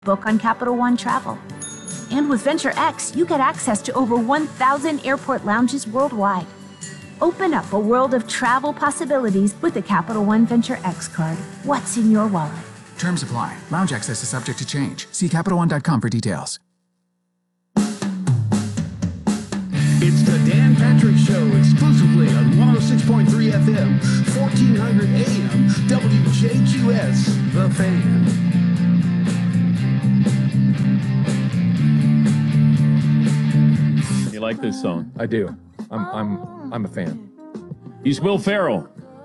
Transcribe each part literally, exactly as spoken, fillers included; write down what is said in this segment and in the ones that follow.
Book on Capital One Travel. And with Venture X, you get access to over one thousand airport lounges worldwide. Open up a world of travel possibilities with the Capital One Venture X card. What's in your wallet? Terms apply. Lounge access is subject to change. See Capital One dot com for details. It's the Dan Patrick Show exclusively on one oh six point three F M, fourteen hundred A M, W J Q S, The Fan. You like this song? I do. I'm I'm I'm a fan. He's Will Ferrell.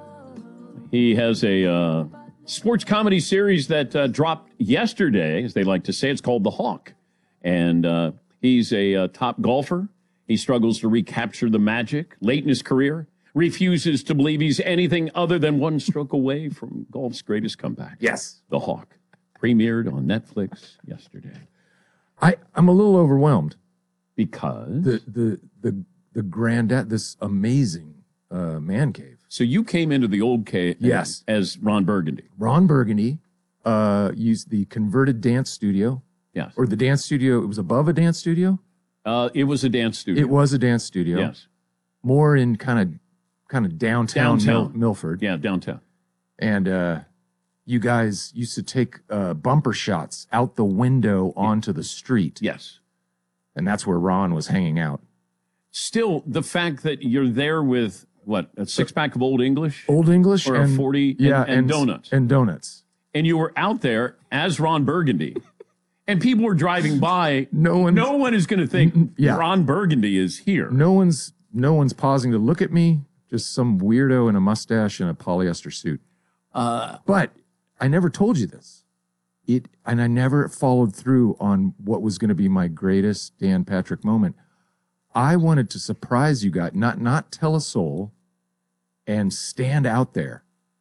He has a uh, sports comedy series that uh, dropped yesterday, as they like to say. It's called The Hawk. And uh, he's a uh, top golfer. He struggles to recapture the magic late in his career, refuses to believe he's anything other than one stroke away from golf's greatest comeback. Yes. The Hawk premiered on Netflix yesterday. I, I'm a little overwhelmed. Because? The the the the granddad, this amazing uh, man cave. So you came into the old cave yes. as Ron Burgundy. Ron Burgundy uh, used the converted dance studio. Yes. Or the dance studio, it was above a dance studio? Uh, it was a dance studio. It was a dance studio. Yes. More in kind of kind of downtown, downtown. Mil- Milford. Yeah, downtown. And uh, you guys used to take uh, bumper shots out the window onto the street. Yes. And that's where Ron was hanging out. Still, the fact that you're there with, what, a six-pack of Old English? Old English or and, a forty yeah, and, and, and donuts. And donuts. And you were out there as Ron Burgundy. And people were driving by. No one, no one is going to think yeah. Ron Burgundy is here. No one's, no one's pausing to look at me. Just some weirdo in a mustache and a polyester suit. Uh, but I never told you this. It and I never followed through on what was going to be my greatest Dan Patrick moment. I wanted to surprise you guys, not not tell a soul, and stand out there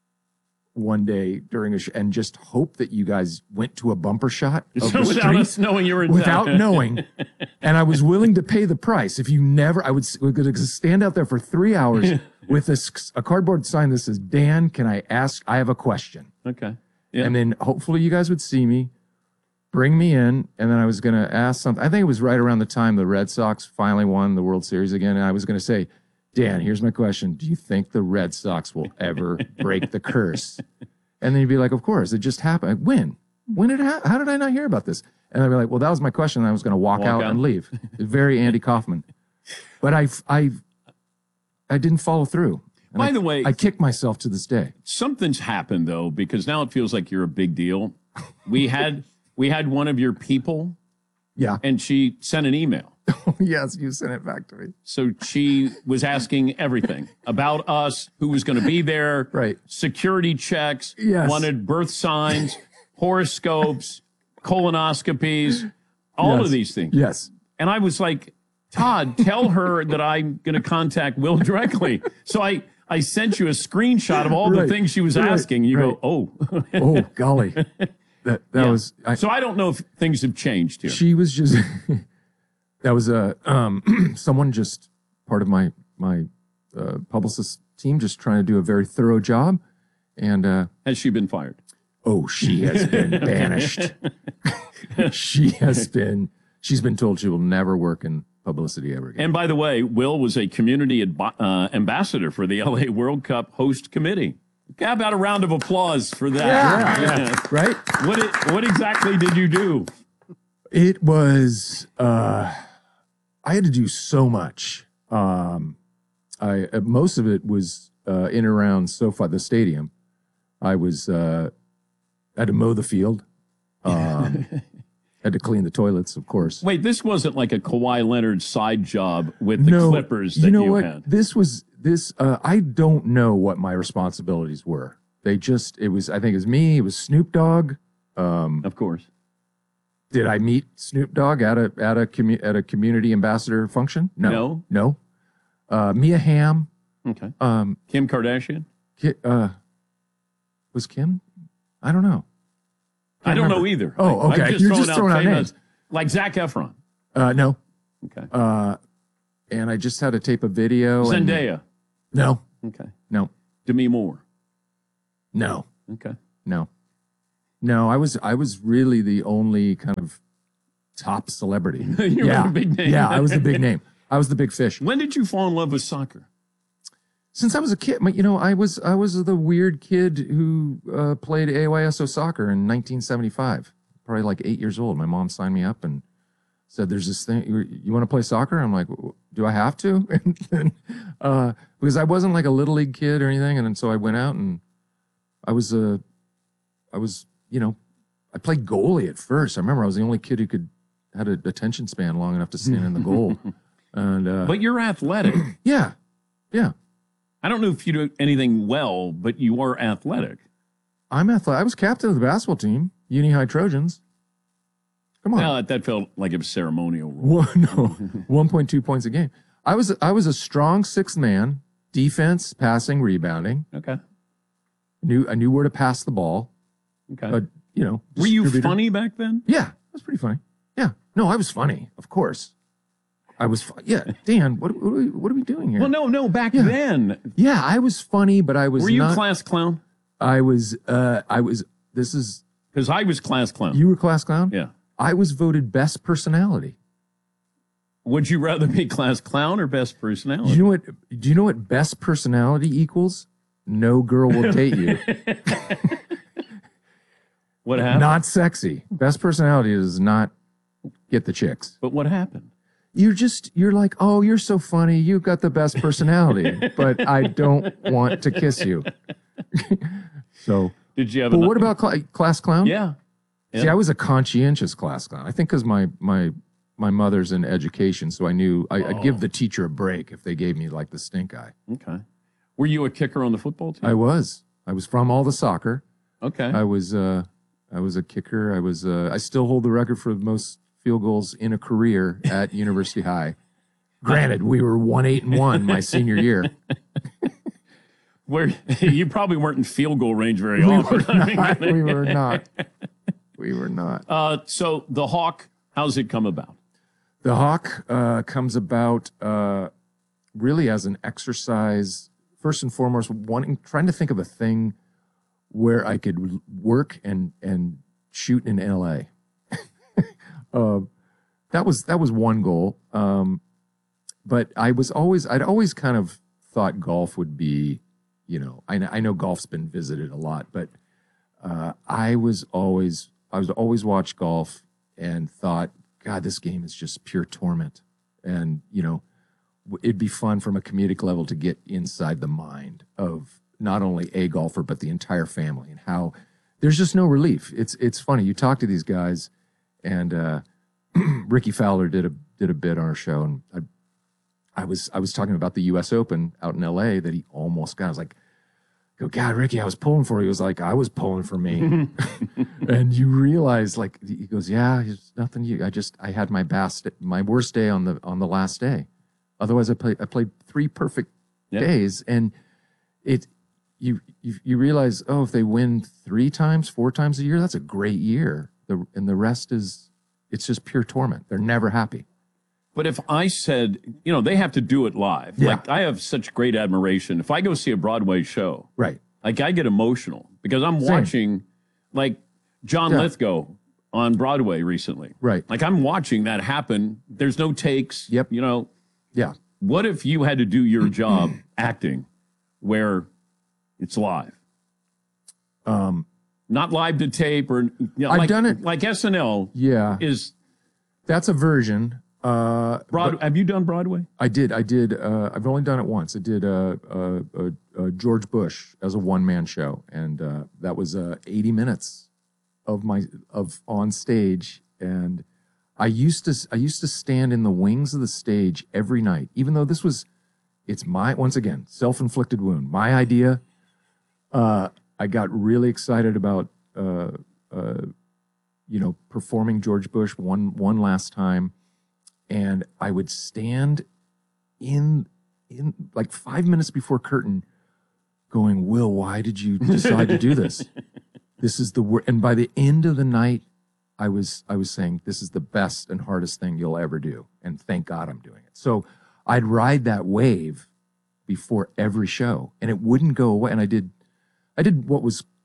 one day during a sh- and just hope that you guys went to a bumper shot of so the without street us knowing you were in without town. knowing, and I was willing to pay the price. If you never, I would we're going to stand out there for three hours with a, a cardboard sign that says, "Dan, can I ask? I have a question." Okay. Yeah. And then hopefully you guys would see me, bring me in, and then I was going to ask something. I think it was right around the time the Red Sox finally won the World Series again, and I was going to say, Dan, here's my question. Do you think the Red Sox will ever break the curse? And then you'd be like, of course, it just happened. When? When did it happen? How did I not hear about this? And I'd be like, well, that was my question, and I was going to walk, Walk out, out and leave. Very Andy Kaufman. But I, I, I didn't follow through. And By I, the way, I kick myself to this day. Something's happened, though, because now it feels like you're a big deal. We had we had one of your people, yeah, and she sent an email. Yes, you sent it back to me. So she was asking everything about us, who was going to be there, right? Security checks, yes. Wanted birth signs, horoscopes, colonoscopies, all yes. of these things. Yes. And I was like, Todd, tell her that I'm going to contact Will directly. So I, I sent you a screenshot of all right. the things she was right. asking. You right. go, oh. Oh, golly. That that yeah. was... I, so I don't know if things have changed here. She was just... that was a... Um, someone just... Part of my, my uh, publicist team just trying to do a very thorough job. And... Uh, has she been fired? Oh, she has been banished. She has been... She's been told she will never work in publicity ever again. And by the way, Will was a community adbi- uh, ambassador for the L A World Cup host committee. How about a round of applause for that? Yeah, yeah. yeah. Right? What it, what exactly did you do? It was, uh, I had to do so much. Um, I uh, most of it was uh, in and around SoFi, the stadium. I was, uh, had to mow the field. Um, had to clean the toilets, of course. Wait, this wasn't like a Kawhi Leonard side job with the no, Clippers that you, know you what? had. This was, this, uh, I don't know what my responsibilities were. They just, it was, I think it was me, it was Snoop Dogg. Um, of course. Did I meet Snoop Dogg at a, at a, commu- at a community ambassador function? No. No? No. Uh, Mia Hamm. Okay. Um, Kim Kardashian? Ki- uh, was Kim? I don't know. I don't remember. know either. Oh, okay. I'm just You're throwing just throwing out famous, names. like Zac Efron. Uh, no. Okay. Uh, and I just had to tape a video. Zendaya. And, no. Okay. No. Demi Moore. No. Okay. No. No, I was I was really the only kind of top celebrity. You yeah. were the big name. Yeah, I was the big name. I was the big fish. When did you fall in love with soccer? Since I was a kid, you know, I was I was the weird kid who uh, played A Y S O soccer in nineteen seventy-five. Probably like eight years old. My mom signed me up and said, "There's this thing. You, you want to play soccer?" I'm like, "Do I have to?" And then, uh, because I wasn't like a little league kid or anything, and then, so I went out and I was a, uh, I was you know, I played goalie at first. I remember I was the only kid who could had an attention span long enough to stand in the goal. And uh, but you're athletic. yeah, yeah. I don't know if you do anything well, but you are athletic. I'm athletic. I was captain of the basketball team, Uni High Trojans. Come on. Well, that felt like a ceremonial role. One, no, one point two points a game. I was I was a strong sixth man, defense, passing, rebounding. Okay. Knew I knew where to pass the ball. Okay. But you know, were you distributor. funny back then? Yeah, I was pretty funny. Yeah, no, I was funny, of course. I was, fu- yeah. Dan, what, what, are we, what are we doing here? Well, no, no. Back Yeah. then, Yeah, I was funny, but I was were you not. class clown? I was, uh, I was. This is Because I was class clown. you were class clown. Yeah. I was voted best personality. Would you rather be class clown or best Do personality? you know what? Do you know what best personality equals? No girl will date you. What happened? Not sexy. Best personality does not get the chicks. But what happened? You're just, you're like, oh, you're so funny. You've got the best personality, but I don't want to kiss you. So, Did you have? but an- what about cl- class clown? Yeah. Yeah. See, I was a conscientious class clown. I think because my, my, my mother's in education, so I knew I, I'd give the teacher a break if they gave me like the stink eye. Okay. Were you a kicker on the football team? I was. I was from all the soccer. Okay. I was uh, I was a kicker. I was uh, I still hold the record for the most field goals in a career at University High. Granted, we were one eight and one my senior year. Where you probably weren't in field goal range very We often. were not. We were not. We were not. Uh, so the Hawk, how's it come about? The Hawk uh, comes about uh, really as an exercise. First and foremost, wanting trying to think of a thing where I could work and and shoot in L A. uh, that was that was one goal. Um, but I was always I'd always kind of thought golf would be, you know, I know, I know golf's been visited a lot, but uh, I was always I was always watched golf and thought, God, this game is just pure torment, and you know. It'd be fun from a comedic level to get inside the mind of not only a golfer, but the entire family and how there's just no relief. It's it's funny. You talk to these guys and uh, Ricky Fowler did a did a bit on our show. And I, I was I was talking about the U S Open out in L A that he almost got. I was like, go, God, Ricky, I was pulling for you. He was like, I was pulling for me. And you realize, like, he goes, yeah, there's nothing you I just I had my best my worst day on the on the last day. Otherwise, I played I played three perfect Yeah. days, and it you, you you realize, oh, if they win three times, four times a year, that's a great year. The and the rest is it's just pure torment. They're never happy. But if I said, you know, they have to do it live. Yeah. Like, I have such great admiration. If I go see a Broadway show, Right. like, I get emotional because I'm Same. watching, like, John Yeah. Lithgow on Broadway recently. Right. Like, I'm watching that happen. There's no takes. Yep. You know, Yeah. what if you had to do your job acting where it's live? Um. Not live to tape or, you know, I've like, done it. Like S N L Yeah. is That's a version. Uh. Broad. but Have you done Broadway? I did. I did. Uh, I've only done it once. I did uh, uh, uh, uh, George Bush as a one man show, and uh, that was uh, eighty minutes of my of on stage. And I used to I used to stand in the wings of the stage every night, even though this was it's my once again self inflicted wound, my idea. Uh, I got really excited about uh, uh, you know performing George Bush one one last time. And I would stand in in like five minutes before curtain going, Will, why did you decide to do this? This is the worst. And by the end of the night, I was I was saying, this is the best and hardest thing you'll ever do. And thank God I'm doing it. So I'd ride that wave before every show and it wouldn't go away. And I did I did what was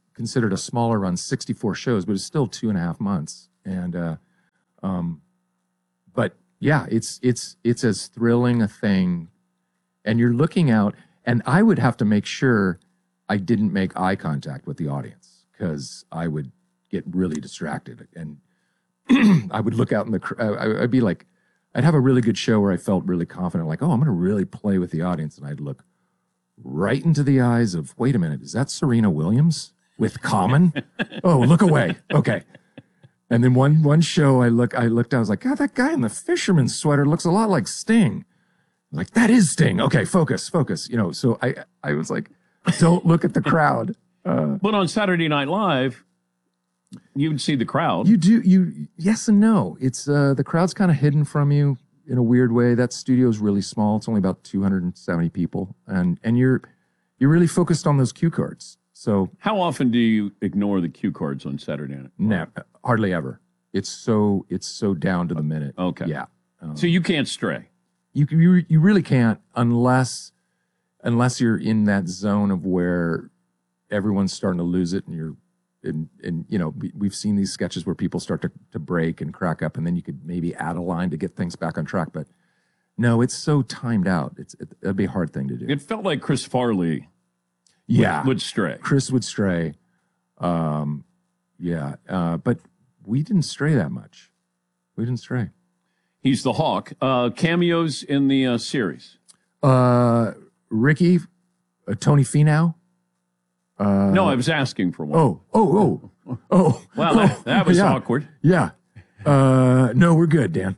considered a smaller run, sixty-four shows, but it's still two and a half months. And, uh, um, but yeah, it's, it's, it's as thrilling a thing. And you're looking out, and I would have to make sure I didn't make eye contact with the audience because I would get really distracted. And I would look out in the, cr- I, I'd be like, I'd have a really good show where I felt really confident, like, oh, I'm going to really play with the audience. And I'd look right into the eyes of, wait a minute, is that Serena Williams with Common? Oh, look away. Okay. And then one one show I look I looked, I was like, God, that guy in the fisherman's sweater looks a lot like Sting. I'm like, that is Sting. Okay, focus, focus. You know, so I I was like, don't look at the crowd. Uh, But on Saturday Night Live, you'd see the crowd. you do you yes and no. It's uh the crowd's kind of hidden from you in a weird way. That studio's really small. It's only about two hundred seventy people. And and you're you're really focused on those cue cards. So How often do you ignore the cue cards on Saturday Night? no, hardly ever. It's so it's so down to the minute. Okay. Yeah. So you can't stray. You you you really can't unless unless you're in that zone of where everyone's starting to lose it, and you're and and you know we, we've seen these sketches where people start to to break and crack up, and then you could maybe add a line to get things back on track. But no, it's so timed out. It's it, it'd be a hard thing to do. It felt like Chris Farley yeah, would, would stray. Chris would stray. Um, yeah, uh, but we didn't stray that much. We didn't stray. He's the Hawk. Uh, cameos in the uh, series. Uh, Ricky, uh, Tony Finau. Uh, No, I was asking for one. Oh, oh, oh, oh. Well, that, that was yeah, awkward. Yeah. Uh, no, we're good, Dan.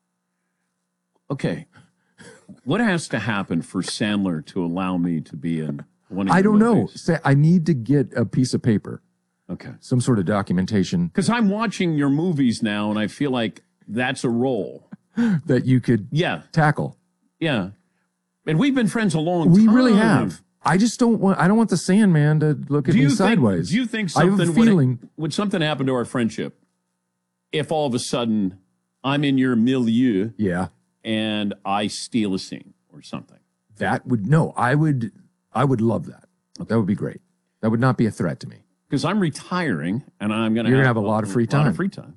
Okay. What has to happen for Sandler to allow me to be in one of I your don't know. movies? Say, I need to get a piece of paper, Okay. some sort of documentation Because I'm watching your movies now, and I feel like that's a role. that you could Yeah, tackle. yeah. And we've been friends a long We time. really have. I just don't want. I don't want the Sandman to look at Do me you think, sideways. do you think I have something a feeling. would, would something happen to our friendship if all of a sudden I'm in your milieu Yeah, and I steal a scene or something? that would no. I would. I would love that. That would be great. That would not be a threat to me. Because I'm retiring and I'm going to You're have, gonna have a lot of free lot time. of free time.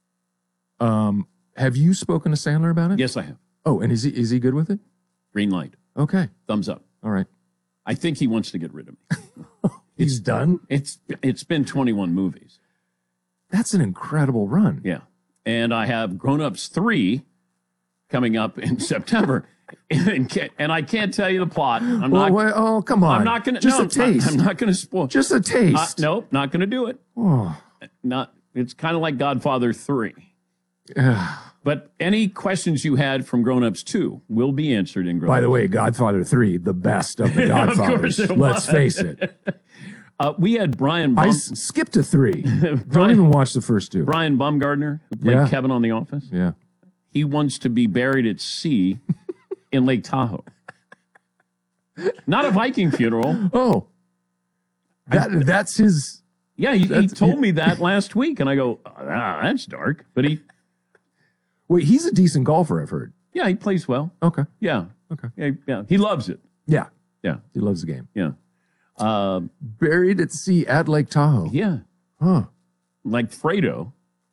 Um, have you spoken to Sandler about it? Yes, I have. Oh, and is he is he good with it? Green light. Okay. Thumbs up. All right. I think he wants to get rid of me. He's done. It's it's been twenty-one movies. That's an incredible run. Yeah. And I have Grown Ups three coming up in September. And, can't, and I can't tell you the plot. I'm Well, not wait, oh, come on. I'm not going to Just no, a taste. I'm not going to spoil. Just a Uh, taste. nope, not going to do it. Oh. Not it's kind of like Godfather three. Ugh. But any questions you had from Grown Ups two will be answered in Grown By Ups. the way, Godfather three, the best of the Of Godfathers. course it Let's was. face it. Uh, we had Brian I Baum, s- skipped to three. Don't Brian- even watch the first two. Brian Baumgartner, who played Yeah. Kevin on The Office. Yeah. He wants to be buried at sea in Lake Tahoe. Not a Viking funeral. Oh. That that's his. Yeah, he, he That's- told me that last week, and I go, ah, that's dark. But he, Wait, he's a decent golfer, I've heard. yeah, he plays well. Okay. Yeah, Okay. yeah, yeah. He loves it. Yeah. Yeah, He loves the game. yeah, uh, Buried at sea at Lake Tahoe. yeah. Huh. Like Fredo.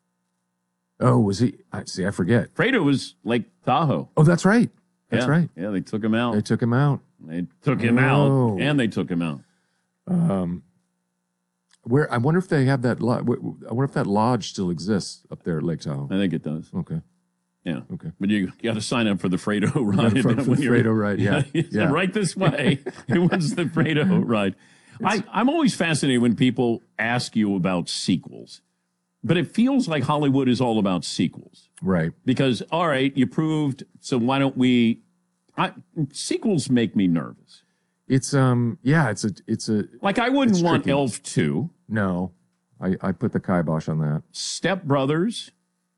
Oh, was he? I see. I forget. Fredo was Lake Tahoe. Oh, that's right. That's Yeah. right. Yeah, they took him out. They took him out. They took him Oh. out, and they took him out. Um, where I wonder if they have that. Lo- I wonder if that lodge still exists up there at Lake Tahoe. I think it does. Okay. Yeah. Okay. But you got to sign up for the Fredo ride. for- for when the you're- Fredo ride, yeah, yeah. Right this way. It was the Fredo ride. I, I'm always fascinated when people ask you about sequels, but it feels like Hollywood is all about sequels Right. because, all right, you proved, so why don't we? I, sequels make me nervous. It's um. Yeah. It's a. It's a. Like, I wouldn't It's want tricky. Elf two, No. I I put the kibosh on that. Step Brothers.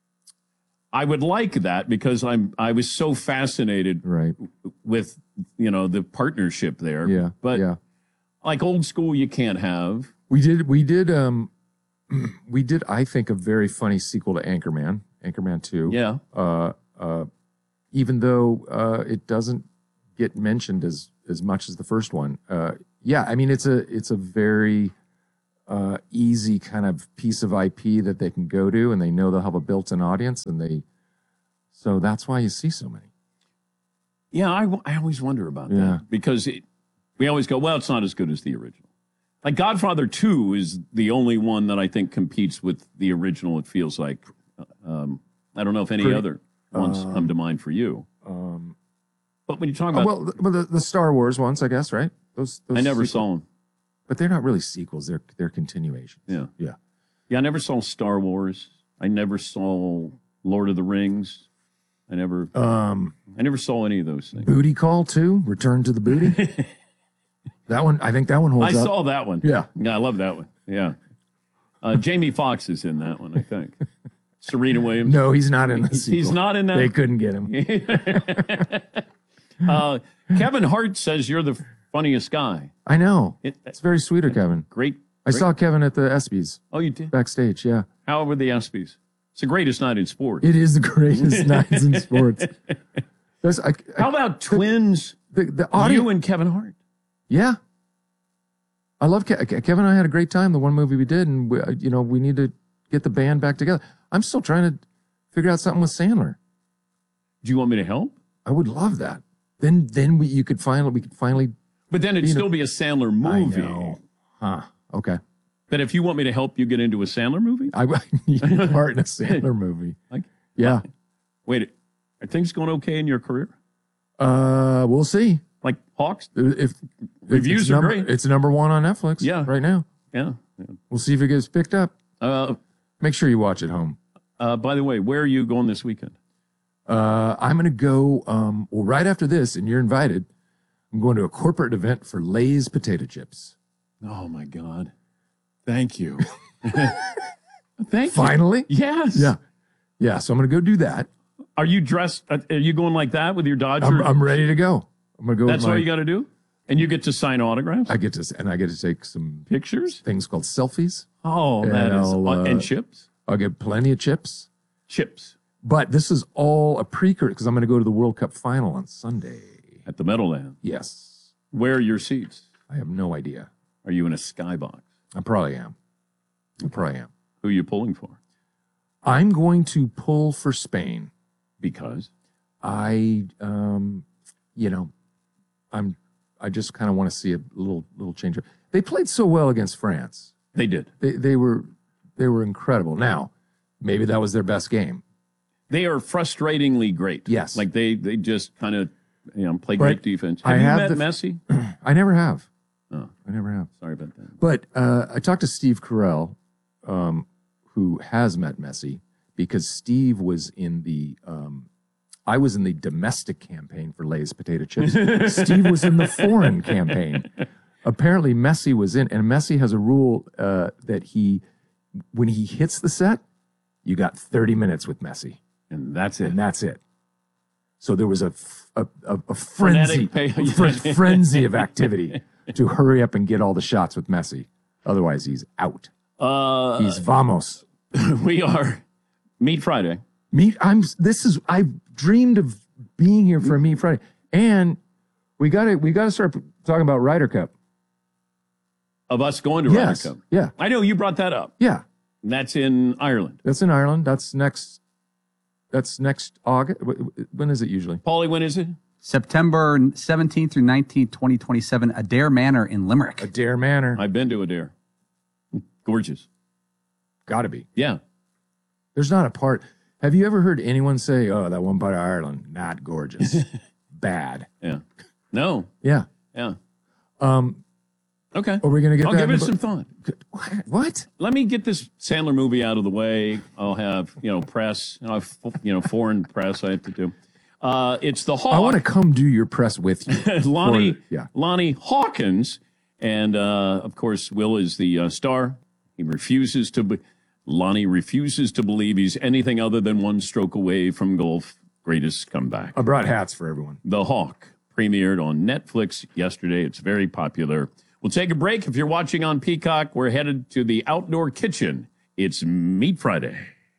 I would like that because I'm I was so fascinated Right. with, you know, the partnership there. Yeah. But yeah. like old school, you can't have. We did. We did. Um. We did. I think a very funny sequel to Anchorman. Anchorman two. Yeah. Uh. Uh. Even though uh, it doesn't get mentioned as as much as the first one. Uh. Yeah. I mean, it's a. It's a very. uh, easy kind of piece of I P that they can go to, and they know they'll have a built-in audience, and they. So that's why you see so many. Yeah, I, I always wonder about Yeah. that because it, we always go, well, it's not as good as the original. Like Godfather two is the only one that I think competes with the original. It feels like. Um, I don't know if any Pretty- other ones um, come to mind for you. Um, But when you talk oh, about, well, the, well, the, the Star Wars ones, I guess, right? Those, those I never sequels- saw them. But they're not really sequels. They're they're continuations. Yeah. Yeah. Yeah, I never saw Star Wars. I never saw Lord of the Rings. I never, Um, I never saw any of those things. Booty Call two, Return to the Booty. That one, I think that one I holds up. saw that one. Yeah. Yeah, I love that one. Yeah. Uh, Jamie Foxx is in that one, I think. Serena Williams. No, he's not in the sequel. He's not in that. They couldn't get him. uh, Kevin Hart says you're the funniest guy. I know. It, It's very sweet of Kevin. great. I great- saw Kevin at the ESPYs Oh, you did? backstage. Yeah. How were the ESPYs? It's the greatest night in sports. It is the greatest nights in sports. There's, I, I, How about twins, the, the audio? you and Kevin Hart? Yeah. I love Ke- Ke- Kevin and I had a great time, the one movie we did, and we, uh, you know, we need to get the band back together. I'm still trying to figure out something with Sandler. Do you want me to help? I would love that. Then then we you could finally we could finally But then it'd You know- still be a Sandler movie. I know. Huh. Okay. But if you want me to help you get into a Sandler movie, I, I need a part in a Sandler movie. like, Yeah. wait, are things going okay in your career? Uh we'll see. Like Hawks? If, if Reviews it's are number, great. It's number one on Netflix Yeah. right now. Yeah. yeah. We'll see if it gets picked up. Uh, Make sure you watch at home. uh, by the way, where are you going this weekend? Uh, I'm going to go, um, well, right after this, and you're invited. I'm going to a corporate event for Lay's potato chips. Oh, my God. Thank you. Thank Finally? you. Yes. Yeah. Yeah. So I'm going to go do that. Are you dressed? uh, Are you going like that with your Dodger? I'm, I'm ready to go. I'm going to go That's with my, all you got to do? And you get to sign autographs? I get to, and I get to take some Pictures? things called selfies. Oh, And that is. I'll, uh, uh, and chips? I'll get plenty of chips. Chips But this is all a precursor because I'm going to go to the World Cup final on Sunday. at the Meadowland. Yes. Where are your seats? I have no idea. Are you in a skybox? I probably am. I probably am. Who are you pulling for? I'm going to pull for Spain. Because? I, um, you know, I'm, I just kind of want to see a little, little change. They played so well against France. They did. They, they were, they were incredible. Now, maybe that was their best game. They are frustratingly great. Yes. Like they, they just kind of, you know, play But great defense. Have I you have met the- Messi? I never have. Oh, I never have. sorry about that. But uh, I talked to Steve Carell, um, who has met Messi, because Steve was in the, um, I was in the domestic campaign for Lay's potato chips. Steve was in the foreign campaign. Apparently, Messi was in, and Messi has a rule uh, that he, when he hits the set, you got thirty minutes with Messi, And that's it. and that's it. So there was a f- a, a, a frenzy, Frenetic pay- a fr- frenzy of activity to hurry up and get all the shots with Messi. Otherwise, he's out. Uh, He's vamos. we are Meat Friday. Meet. I'm. This is. I've dreamed of being here for a Meet Friday, and we got to. We got to start talking about Ryder Cup. Of us going to Yes. Ryder Cup. Yeah. I know you brought that up. Yeah. And that's in Ireland. That's in Ireland. That's next. That's next August. When is it usually? Paulie, when is it? September seventeenth through nineteenth, twenty twenty-seven, Adair Manor in Limerick. Adair Manor. I've been to Adair. Gorgeous. Got to be. Yeah. There's not a part. Have you ever heard anyone say, "Oh, that one part of Ireland, not gorgeous, bad"? Yeah. No. Yeah. Yeah. Um. Okay. Are we gonna get I'll that give in it the- some thought. What? What? Let me get this Sandler movie out of the way. I'll have, you know, press, you know, f- you know foreign press I have to do. Uh, it's the Hawk. I want to come do your press with you. Lonnie, For- yeah. Lonnie Hawkins, and uh, of course, Will is the uh, star. He refuses to. Be- Lonnie refuses to believe he's anything other than one stroke away from golf's greatest comeback. I brought hats for everyone. The Hawk premiered on Netflix yesterday. It's very popular. We'll take a break. If you're watching on Peacock, we're headed to the outdoor kitchen. It's Meat Friday.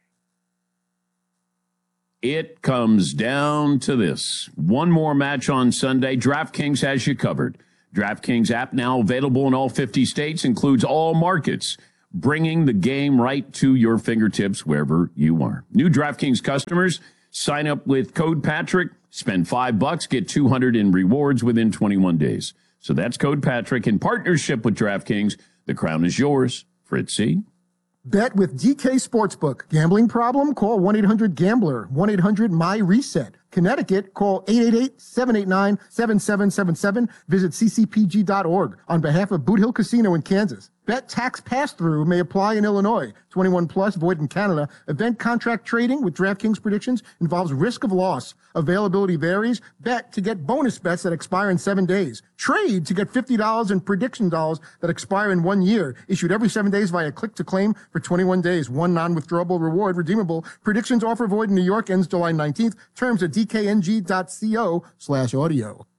It comes down to this. One more match on Sunday. DraftKings has you covered. DraftKings app now available in all fifty states, includes all markets, bringing the game right to your fingertips wherever you are. New DraftKings customers sign up with code Patrick, spend five bucks, get two hundred in rewards within twenty-one days. So that's code Patrick in partnership with DraftKings. The crown is yours. Fritzy. Bet with D K Sportsbook. Gambling problem? Call one eight hundred gambler, one eight hundred M Y reset. Connecticut, call eight eight eight, seven eight nine, seven seven seven seven. Visit c c p g dot org on behalf of Boot Hill Casino in Kansas. Bet tax pass-through may apply in Illinois. twenty-one plus, void in Canada. Event contract trading with DraftKings predictions involves risk of loss. Availability varies. Bet to get bonus bets that expire in seven days. Trade to get fifty dollars in prediction dollars that expire in one year. Issued every seven days via click-to-claim for twenty-one days. One non-withdrawable reward redeemable. Predictions offer void in New York ends July nineteenth. Terms at d k n g dot co slash audio.